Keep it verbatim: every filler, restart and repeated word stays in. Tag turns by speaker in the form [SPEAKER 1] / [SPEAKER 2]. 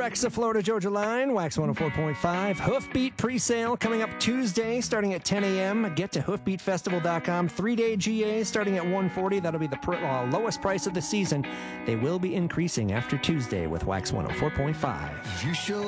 [SPEAKER 1] Rex, the Florida Georgia Line, Wax one oh four point five. Hoofbeat pre-sale coming up Tuesday starting at ten a.m. Get to hoofbeat festival dot com. Three-day G A starting at one hundred forty dollars. That'll be the pr- uh, lowest price of the season. They will be increasing after Tuesday with Wax one oh four point five.
[SPEAKER 2] You show